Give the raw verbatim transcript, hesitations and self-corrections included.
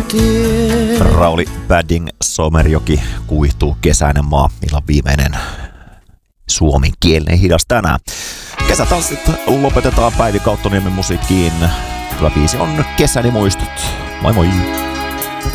tie. Rauli Badding, Somerjoki, kuihtuu kesäinen maa, illan viimeinen suomenkielinen hidas tänään. Kesätanssit lopetetaan Päivi Kauttoniemen musiikkiin. Hyvä biisi on Kesäni muistot. Moi moi!